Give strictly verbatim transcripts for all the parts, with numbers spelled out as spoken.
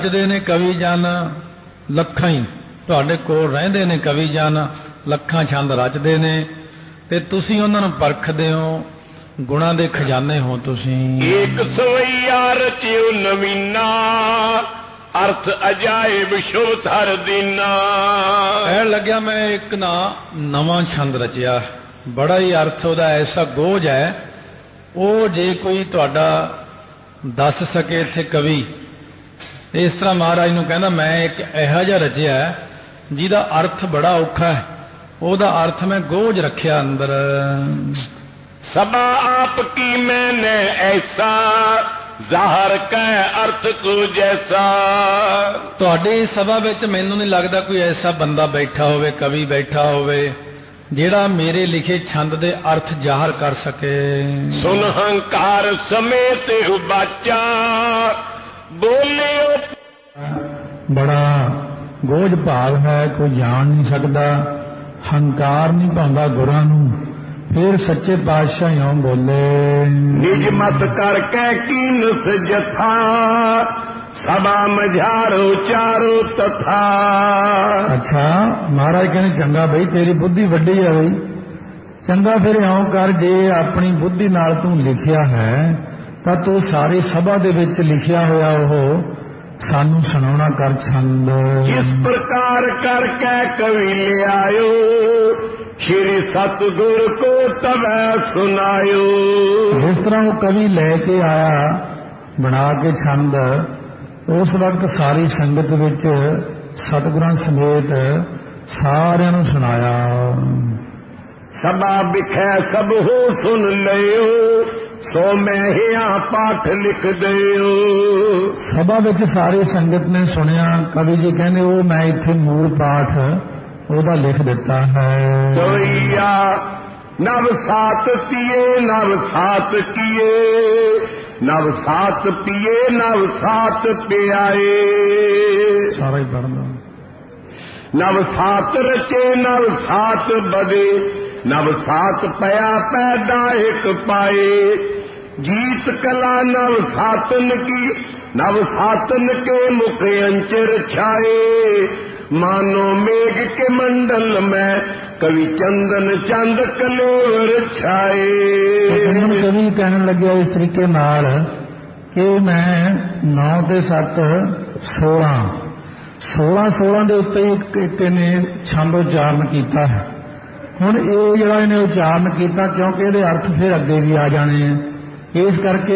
ਰਚਦੇ ਨੇ ਕਵੀ ਜਨ ਲੱਖਾਂ ਹੀ ਤੁਹਾਡੇ ਕੋਲ ਰਹਿੰਦੇ ਨੇ ਕਵੀ ਜਨ ਲੱਖਾਂ ਛੰਦ ਰਚਦੇ ਨੇ ਤੇ ਤੁਸੀਂ ਉਹਨਾਂ ਨੂੰ ਪਰਖਦੇ ਹੋ ਗੁਣਾਂ ਦੇ ਖਜ਼ਾਨੇ ਹੋ ਤੁਸੀਂ। ਏਕ ਸਵਈਆ ਰਚਿਓ ਨਵੀਨਾ ਅਰਥ ਅਜਾਇਬ ਸ਼ੁਭ ਧਰ ਦੀਨਾ। ਕਹਿਣ ਲੱਗਿਆ ਮੈਂ ਇੱਕ ਨਾ ਨਵਾਂ ਛੰਦ ਰਚਿਆ ਬੜਾ ਹੀ ਅਰਥ ਉਹਦਾ ਐਸਾ ਗੋਝ ਹੈ ਉਹ ਜੇ ਕੋਈ ਤੁਹਾਡਾ ਦੱਸ ਸਕੇ ਇੱਥੇ ਕਵੀ ਇਸ ਤਰ੍ਹਾਂ ਮਹਾਰਾਜ ਨੂੰ ਕਹਿੰਦਾ ਮੈਂ ਇੱਕ ਇਹੋ ਜਿਹਾ ਰਚਿਆ ਜਿਹਦਾ ਅਰਥ ਬੜਾ ਔਖਾ ਹੈ ਉਹਦਾ ਅਰਥ ਮੈਂ ਗੋਝ ਰੱਖਿਆ ਅੰਦਰ। ਸਭਾ ਆਪ ਕੀ ਮੈਨੇ ਐਸਾ ਜ਼ਾਹਰ ਕੈ ਅਰਥ ਕੋ ਜੈਸਾ। ਤੁਹਾਡੀ ਸਭਾ ਵਿੱਚ ਮੈਨੂੰ ਨਹੀਂ ਲੱਗਦਾ ਕੋਈ ਐਸਾ ਬੰਦਾ ਬੈਠਾ ਹੋਵੇ ਕਵੀ ਬੈਠਾ ਹੋਵੇ ਜਿਹੜਾ ਮੇਰੇ ਲਿਖੇ ਛੰਦ ਦੇ ਅਰਥ ਜ਼ਾਹਰ ਕਰ ਸਕੇ। ਸੁਨ ਹੰਕਾਰ ਸਮੇਤ ਉਬਾਚਾ ਬੋਲਿਓ। ਬੜਾ ਗੋਝ ਭਾਵ ਹੈ ਕੋਈ ਜਾਣ ਨਹੀਂ ਸਕਦਾ ਹੰਕਾਰ ਨਹੀਂ ਪਾਉਂਦਾ ਗੁਰਾਂ ਨੂੰ ਫਿਰ ਸੱਚੇ ਪਾਤਸ਼ਾਹ ਇਉਂ ਬੋਲੇ। ਨਿਜ ਮਤ ਕਰਕੇ ਕੀਨ ਸਜਥਾ ਸਭਾ ਮਝਾਰੋ ਚਾਰੋ ਤਥਾ। ਅੱਛਾ ਮਹਾਰਾਜ ਕਹਿੰਦੇ ਚੰਗਾ ਬਈ ਤੇਰੀ ਬੁੱਧੀ ਵੱਡੀ ਹੈ ਬਈ ਚੰਗਾ ਫਿਰ ਇਉਂ ਕਰ ਜੇ ਆਪਣੀ ਬੁੱਧੀ ਨਾਲ ਤੂੰ ਲਿਖਿਆ ਹੈ ਤਾਂ ਤੂੰ ਸਾਰੀ ਸਭਾ ਦੇ ਵਿੱਚ ਲਿਖਿਆ ਹੋਇਆ ਉਹ ਸਾਨੂੰ ਸੁਣਾਉਣਾ ਕਰ ਛੰਦ। ਇਸ ਪ੍ਰਕਾਰ ਕਰਕੇ ਕਵੀ ਲਿਆਇਓ ਸ਼੍ਰੀ ਸਤਿਗੁਰ ਕੋ ਤਵੈ ਸੁਨਾਇਓ। ਜਿਸ ਤਰ੍ਹਾਂ ਉਹ ਕਵੀ ਲੈ ਕੇ ਆਇਆ ਬਣਾ ਕੇ ਛੰਦ ਉਸ ਵਕਤ ਸਾਰੀ ਸੰਗਤ ਵਿੱਚ ਸਤਿਗੁਰਾਂ ਸਮੇਤ ਸਾਰਿਆਂ ਨੂੰ ਸੁਣਾਇਆ। ਸਭਾ ਵਿਖੇ ਸਭ ਹੋ ਸੁਣ ਲਿਓ ਸੋ ਮੈਂ ਹਿਆ ਪਾਠ ਲਿਖ ਦਿਓ। ਸਭਾ ਵਿੱਚ ਸਾਰੀ ਸੰਗਤ ਨੇ ਸੁਣਿਆ ਕਵੀ ਜੀ ਕਹਿੰਦੇ ਉਹ ਮੈਂ ਇੱਥੇ ਮੂਲ ਪਾਠ ਉਹਦਾ ਲਿਖ ਦਿੱਤਾ ਹੈ। ਸੋਈਆ ਨਵ ਸਾਤ ਪੀਏ ਨਵ ਸਾਤ ਕੀਏ ਨਵ ਸਾਤ ਪੀਏ ਨਵ ਸਾਤ ਪਿਆਏ। ਸਾਰਾ ਹੀ ਪੜ੍ਹਨਾ। ਨਵ ਸਾਤ ਰਚੇ ਨਵ ਸਾਤ ਬਦੇ ਨਵ ਸਾਤ ਪਿਆ ਪੈਦਾ ਇੱਕ ਪਾਏ। ਜੀਤ ਕਲਾ ਨਵ ਸਾਤਨ ਕੀ ਨਵ ਸਾਤਨ ਕੇ ਮੁਖ ਅੰਚਰ ਛਾਏ। मानो मेघ के मंडल में कवि चंदन चंद कलेवर छाए। कवि कहने लगे इस तरीके नाल कि मैं नौ ते सत्त सोलह सोलह सोलह के उत्ते एक ने छंद उच्चारण किया है। हुण ये जिहड़ा इहने उच्चारण किया क्योंकि इहदे अर्थ फिर अगे भी आ जाने हैं इस करके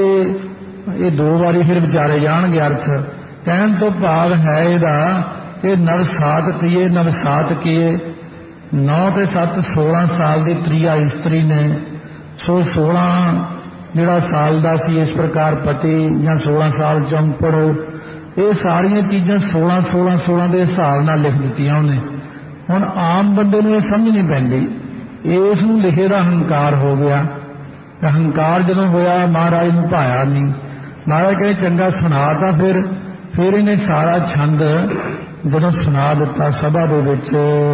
ये दो बारी फिर विचारे जाणगे अर्थ। कहण तो भाव है इहदा कि नव सात तीए नव सात किए नौ ते सत्त सोलह साल की त्रिया इस्त्री ने सो सोलह जिहड़ा साल का सी इस प्रकार पति या सोलह साल चौंपड़ ये सारिया चीज़ां सोलह सोलह सोलह के हिसाब नाल लिख दित्तियां उन्हें। हुण आम बंदे नूं इह समझ नहीं पैंदी इस नूं लिखे दा हंकार हो गया। हंकार जदों होया महाराज नूं भाया नहीं महाराज कहे चंगा सुना तां फिर फिर इन्हें सारा छंद ਜਦੋਂ ਸੁਣਾ ਦਿੱਤਾ ਸਭਾ ਦੇ ਵਿੱਚ।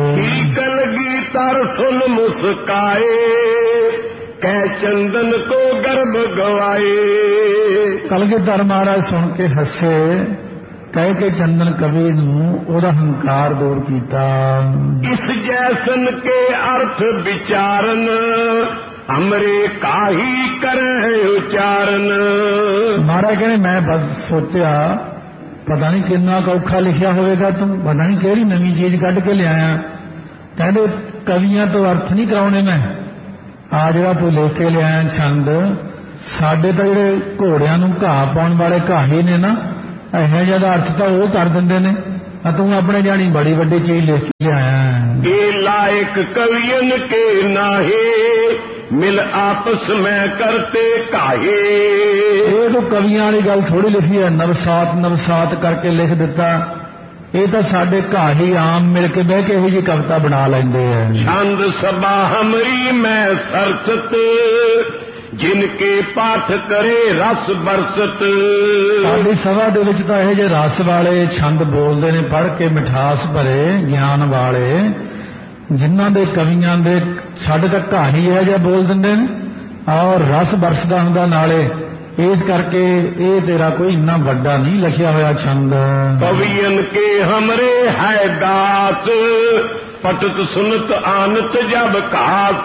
ਕਲਗੀ ਤਰ ਸੁਨ ਮੁਸਕਾਏ ਕਹਿ ਚੰਦਨ ਕੋ ਗਰਭ ਗਵਾਏ। ਕਲਗੀਧਰ ਮਹਾਰਾਜ ਸੁਣ ਕੇ ਹੱਸੇ ਕਹਿ ਕੇ ਚੰਦਨ ਕਵੀ ਨੂੰ ਉਹਦਾ ਹੰਕਾਰ ਦੂਰ ਕੀਤਾ। ਇਸ ਜੈਸਨ ਕੇ ਅਰਥ ਵਿਚਾਰਨ ਅਮਰੇ ਕਾਹੀ ਕਰੇ ਉਚਾਰਨ। ਮਹਾਰਾਜ ਕਹਿੰਦੇ ਮੈਂ ਬਸ ਸੋਚਿਆ पता नहीं कितना औखा लिखिया होगा तू पता नहीं केड़ी नवी चीज कढ़ के लिया कहते कवियां तो अर्थ नहीं कराने मैं आ जरा तू लिख के लिया छंद साडे तो जिहड़े घोड़ियां नूं घाह पाउण वाले घाही ने ना इहो जिहा अर्थ तो वो कर दिंदे ने तू अपने जानी बड़ी वड्डी चीज लिख के लिया। ये लायक कवियन के नाहे मिल आपस में करते काहे। ये तो कवियां वाली गल थोड़ी लिखी है नवसात नवसात करके लिख दिता ये तो साडे घाही आम मिल के बह के यही जी कविता बना लेंदे हैं। छंद सभा हमरी मैं सरसत जिनके पाठ करे रस बरसत। साडी सभा दे विच तां इहो जे रस वाले छंद बोलदे ने पढ़ के मिठास भरे ज्ञान वाले जिन्हां दे कवियां दे साडे तां घाही इहो जिहा बोल दिंदे ने और रस बरसदा हुंदा नाले ਇਸ ਕਰਕੇ ਇਹ ਤੇਰਾ ਕੋਈ ਇੰਨਾ ਵੱਡਾ ਨਹੀਂ ਲਿਖਿਆ ਹੋਇਆ ਛੰਦ। ਕਵੀਨ ਕੇ ਹਮਰੇ ਹੈ ਦਾਤ ਪਟਤ ਸੁਨਤ ਆਨਤ ਜਬ ਘਾਤ।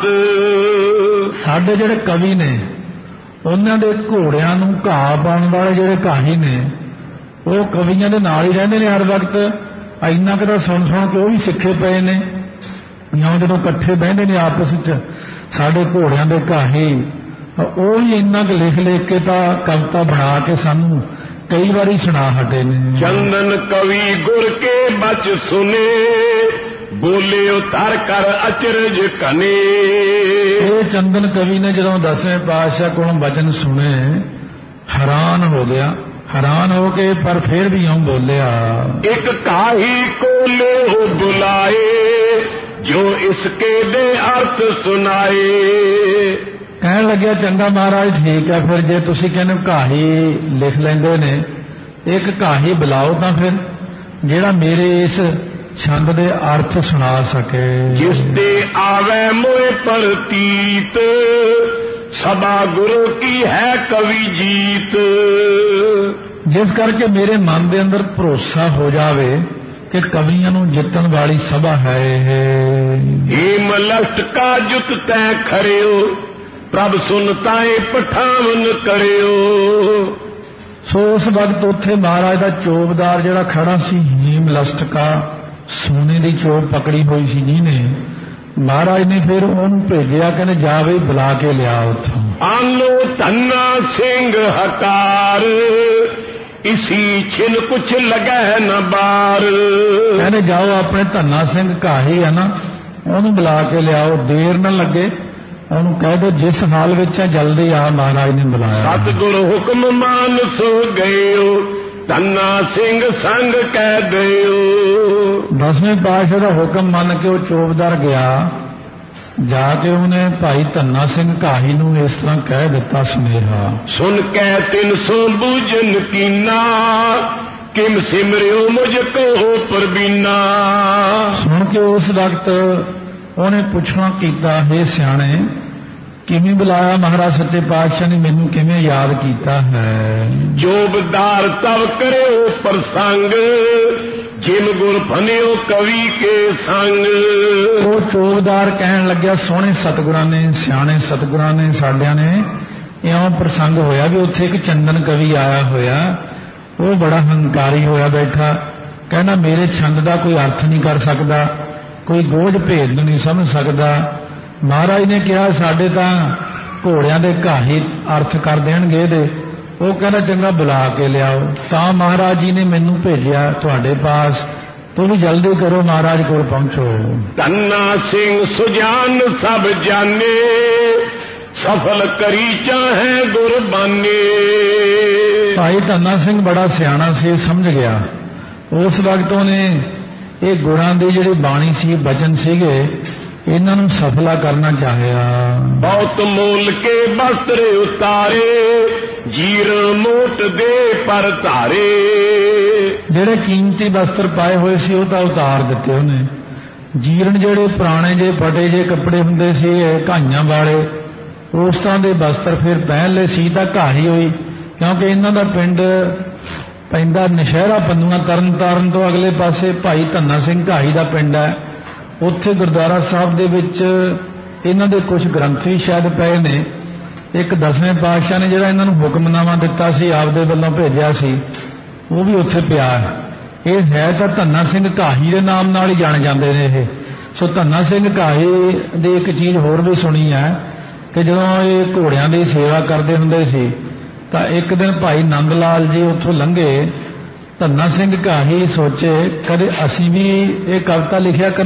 ਸਾਡੇ ਜਿਹੜੇ ਕਵੀ ਨੇ ਉਹਨਾਂ ਦੇ ਘੋੜਿਆਂ ਨੂੰ ਘਾਹ ਪਾਉਣ ਵਾਲੇ ਜਿਹੜੇ ਘਾਹੀ ਨੇ ਉਹ ਕਵੀਆਂ ਦੇ ਨਾਲ ਹੀ ਰਹਿੰਦੇ ਨੇ ਹਰ ਵਕਤ। ਇੰਨਾ ਕੁ ਤਾਂ ਸੁਣ ਸੁਣ ਕੇ ਉਹ ਵੀ ਸਿੱਖੇ ਪਏ ਨੇ। ਜਾਂ ਜਦੋਂ ਇਕੱਠੇ ਬਹਿੰਦੇ ਨੇ ਆਪਸ ਵਿੱਚ ਸਾਡੇ ਘੋੜਿਆਂ ਦੇ ਘਾਹੀ ਉਹ ਵੀ ਇੰਨਾ ਕੁ ਲਿਖ ਲਿਖ ਕੇ ਤਾਂ ਕਵਿਤਾ ਬਣਾ ਕੇ ਸਾਨੂੰ ਕਈ ਵਾਰੀ ਸੁਣਾ ਹਟੇ ਨੇ। ਚੰਦਨ ਕਵੀ ਗੁਰ ਕੇ ਬਚ ਸੁਨੇ ਬੋਲੇ ਉਤਰ ਕਰ ਅਚਰਜ ਕਨੇ। ਇਹ ਚੰਦਨ ਕਵੀ ਨੇ ਜਦੋਂ ਦਸਵੇਂ ਪਾਤਸ਼ਾਹ ਕੋਲੋਂ ਬਚਨ ਸੁਣੇ ਹੈਰਾਨ ਹੋ ਗਿਆ। ਹੈਰਾਨ ਹੋ ਕੇ ਪਰ ਫਿਰ ਵੀ ਇਉਂ ਬੋਲਿਆ। ਇੱਕ ਕਾਹੀ ਕੋ ਲਿਓ ਬੁਲਾਏ ਜੋ ਇਸਕੇ ਦੇ ਅਰਥ ਸੁਨਾਏ। ਕਹਿਣ ਲੱਗਿਆ ਚੰਗਾ ਮਹਾਰਾਜ ਠੀਕ ਹੈ, ਫਿਰ ਜੇ ਤੁਸੀਂ ਕਹਿੰਦੇ ਕਾਹੀ ਲਿਖ ਲੈਂਦੇ ਨੇ ਇੱਕ ਕਾਹੀ ਬੁਲਾਓ ਤਾਂ ਫਿਰ ਜਿਹੜਾ ਮੇਰੇ ਇਸ ਛੰਦ ਦੇ ਅਰਥ ਸੁਣਾ ਸਕੇ। ਜਿਸ ਤੇ ਆਵੇ ਮੋਏ ਪ੍ਰਤੀਤ ਸਭਾ ਗੁਰੂ ਕੀ ਹੈ ਕਵੀ ਜੀਤ। ਜਿਸ ਕਰਕੇ ਮੇਰੇ ਮਨ ਦੇ ਅੰਦਰ ਭਰੋਸਾ ਹੋ ਜਾਵੇ ਕਿ ਕਵੀਆਂ ਨੂੰ ਜਿੱਤਣ ਵਾਲੀ ਸਭਾ ਹੈ ਇਹ। ਹੇਮ ਲਸ਼ਟ ਕਾ ਜੁਤ ਤੈ ਖਰਿਓ ਪ੍ਰਭ ਸੁਨਤਾਏ ਪਠਾਵਨ ਕਰਿਓ। ਸੋ ਉਸ ਵਕਤ ਉੱਥੇ ਮਹਾਰਾਜ ਦਾ ਚੋਬਦਾਰ ਜਿਹੜਾ ਖੜਾ ਸੀ ਹੀਮ ਲਸਟਕਾ ਸੋਨੇ ਦੀ ਚੋਬ ਪਕੜੀ ਹੋਈ ਸੀ ਜਿਹਨੇ ਮਹਾਰਾਜ ਨੇ ਫਿਰ ਉਹਨੂੰ ਭੇਜਿਆ ਕਹਿੰਦੇ ਜਾ ਬਈ ਬੁਲਾ ਕੇ ਲਿਆ ਉੱਥੋਂ। ਆਲੋ ਧੰਨਾ ਸਿੰਘ ਹਕਾਰ ਇਸੀ ਛਿਨ ਕੁਛ ਲੱਗੈ ਨ ਬਾਰ। ਕਹਿੰਦੇ ਜਾਓ ਆਪਣੇ ਧੰਨਾ ਸਿੰਘ ਘਾਹੀ ਹੈ ਨਾ ਉਹਨੂੰ ਬੁਲਾ ਕੇ ਲਿਆਓ ਦੇਰ ਨਾ ਲੱਗੇ। ਉਹਨੂੰ ਕਹਿ ਦੋ ਜਿਸ ਹਾਲ ਵਿੱਚ ਹੈ ਜਲਦੀ ਆ। ਮਹਾਰਾਜ ਨੇ ਬੁਲਾਇਆ। ਸਤਿਗੁਰ ਹੁਕਮ ਮਾਨ ਸੋ ਗਇਓ ਧੰਨਾ ਸਿੰਘ ਸੰਗ ਕਹਿ ਦਿਓ। ਦਸਵੇਂ ਪਾਤਸ਼ਾਹ ਦਾ ਹੁਕਮ ਮੰਨ ਕੇ ਉਹ ਚੋਬਦਾਰ ਗਿਆ। ਜਾ ਕੇ ਉਹਨੇ ਭਾਈ ਧੰਨਾ ਸਿੰਘ ਘਾਹੀ ਨੂੰ ਇਸ ਤਰ੍ਹਾਂ ਕਹਿ ਦਿੱਤਾ ਸੁਨੇਹਾ। ਸੁਣ ਕੇ ਤਿੰਨ ਸੌ ਬੂਝਨ ਕੀਨਾ ਕਿਮ ਸਿਮਰਿਓ ਮੁਝ ਕੋ ਪਰਬੀਨਾ। ਸੁਣ ਕੇ ਉਸ ਵਕਤ ਉਹਨੇ ਪੁੱਛਣਾ ਕੀਤਾ ਹੈ ਸਿਆਣੇ ਕਿਵੇਂ ਬੁਲਾਇਆ ਮਹਾਰਾਜ ਸੱਚੇ ਪਾਤਸ਼ਾਹ ਨੇ ਮੈਨੂੰ ਕਿਵੇਂ ਯਾਦ ਕੀਤਾ ਹੈ। ਜੋਬਦਾਰ ਤਵ ਕਰਿਓ ਪ੍ਰਸੰਗ ਜਿਮ ਗੁਰ ਫਨਿਓ ਕਵੀ ਕੇ ਸੰਗ। ਉਹ ਚੋਬਦਾਰ ਕਹਿਣ ਲੱਗਿਆ ਸੋਹਣੇ ਸਤਿਗੁਰਾਂ ਨੇ ਸਿਆਣੇ ਸਤਿਗੁਰਾਂ ਨੇ ਸਾਡਿਆਂ ਨੇ ਇਉਂ ਪ੍ਰਸੰਗ ਹੋਇਆ ਵੀ ਉੱਥੇ ਇੱਕ ਚੰਦਨ ਕਵੀ ਆਇਆ ਹੋਇਆ ਉਹ ਬੜਾ ਹੰਕਾਰੀ ਹੋਇਆ ਬੈਠਾ ਕਹਿੰਦਾ ਮੇਰੇ ਛੰਦ ਦਾ ਕੋਈ ਅਰਥ ਨਹੀਂ ਕਰ ਸਕਦਾ ਕੋਈ ਗੋਝ ਭੇਦ ਨੂੰ ਨਹੀਂ ਸਮਝ ਸਕਦਾ। ਮਹਾਰਾਜ ਨੇ ਕਿਹਾ ਸਾਡੇ ਤਾਂ ਘੋੜਿਆਂ ਦੇ ਘਾਹੀ ਅਰਥ ਕਰ ਦੇਣਗੇ ਇਹਦੇ। ਉਹ ਕਹਿੰਦਾ ਚੰਗਾ ਬੁਲਾ ਕੇ ਲਿਆਓ। ਤਾਂ ਮਹਾਰਾਜ ਜੀ ਨੇ ਮੈਨੂੰ ਭੇਜਿਆ ਤੁਹਾਡੇ ਪਾਸ ਤੂੰ ਵੀ ਜਲਦੀ ਕਰੋ ਮਹਾਰਾਜ ਕੋਲ ਪਹੁੰਚੋ। ਧੰਨਾ ਸਿੰਘ ਸੁਜਾਨ ਸਭ ਜਾਣੇ ਸਫਲ ਕਰੀ ਚਾਹੇ ਗੁਰਬਾਨੇ। ਭਾਈ ਧੰਨਾ ਸਿੰਘ ਬੜਾ ਸਿਆਣਾ ਸੀ ਸਮਝ ਗਿਆ। ਉਸ ਵਕਤ ਉਹਨੇ ਇਹ ਗੁਰਾਂ ਦੀ ਜਿਹੜੀ ਬਾਣੀ ਸੀ ਬਚਨ ਸੀਗੇ ਇਹਨਾਂ ਨੂੰ ਸਫਲਾ ਕਰਨਾ ਚਾਹਿਆ। ਬਹੁਤ ਮੋਲ ਕੇ ਬਸਤਰ ਉਤਾਰੇ ਜੀਰ ਮੋਟ ਦੇ ਪਰ ਧਾਰੇ। ਜਿਹੜੇ ਕੀਮਤੀ ਬਸਤਰ ਪਾਏ ਹੋਏ ਸੀ ਉਹ ਤਾਂ ਉਤਾਰ ਦਿੱਤੇ ਉਹਨੇ। ਜੀਰਨ ਜਿਹੜੇ ਪੁਰਾਣੇ ਜੇ ਫਟੇ ਜੇ ਕੱਪੜੇ ਹੁੰਦੇ ਸੀ ਘਾਈਆਂ ਵਾਲੇ ਉਸ ਤਰ੍ਹਾਂ ਦੇ ਬਸਤਰ ਫਿਰ ਪਹਿਨ ਲਏ ਸੀ ਤਾਂ ਘਾਹੀ ਹੋਈ ਕਿਉਂਕਿ ਇਹਨਾਂ ਦਾ ਪਿੰਡ ਪੈਂਦਾ ਨਸ਼ਹਿਰਾ ਪੰਨੂਆਂ ਤਰਨ ਤਾਰਨ ਤੋਂ ਅਗਲੇ ਪਾਸੇ ਭਾਈ ਧੰਨਾ ਸਿੰਘ ਘਾਹੀ ਦਾ ਪਿੰਡ ਹੈ। ਉੱਥੇ ਗੁਰਦੁਆਰਾ ਸਾਹਿਬ ਦੇ ਵਿੱਚ ਇਹਨਾਂ ਦੇ ਕੁਝ ਗ੍ਰੰਥ ਵੀ ਸ਼ਾਇਦ ਪਏ ਨੇ। ਇੱਕ ਦਸਵੇਂ ਪਾਤਸ਼ਾਹ ਨੇ ਜਿਹੜਾ ਇਹਨਾਂ ਨੂੰ ਹੁਕਮਨਾਮਾ ਦਿੱਤਾ ਸੀ ਆਪਦੇ ਵੱਲੋਂ ਭੇਜਿਆ ਸੀ ਉਹ ਵੀ ਉੱਥੇ ਪਿਆ ਹੈ। ਇਹ ਹੈ ਤਾਂ ਧੰਨਾ ਸਿੰਘ ਘਾਹੀ ਦੇ ਨਾਮ ਨਾਲ ਹੀ ਜਾਣੇ ਜਾਂਦੇ ਨੇ ਇਹ। ਸੋ ਧੰਨਾ ਸਿੰਘ ਘਾਹੀ ਦੀ ਇੱਕ ਚੀਜ਼ ਹੋਰ ਵੀ ਸੁਣੀ ਹੈ ਕਿ ਜਦੋਂ ਇਹ ਘੋੜਿਆਂ ਦੀ ਸੇਵਾ ਕਰਦੇ ਹੁੰਦੇ ਸੀ ਤਾਂ ਇੱਕ ਦਿਨ ਭਾਈ ਨੰਦ ਲਾਲ ਜੀ ਉੱਥੋਂ ਲੰਘੇ। ਧੰਨਾ ਸਿੰਘ ਘਾਹੀ ਸੋਚੇ ਕਦੇ ਅਸੀਂ ਵੀ ਇਹ ਕਵਿਤਾ ਲਿਖਿਆ